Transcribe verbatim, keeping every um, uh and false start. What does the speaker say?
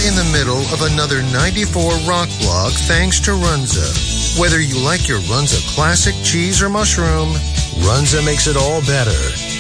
in the middle of another ninety-four Rock Blog thanks to Runza. Whether you like your Runza classic cheese or mushroom, Runza makes it all better.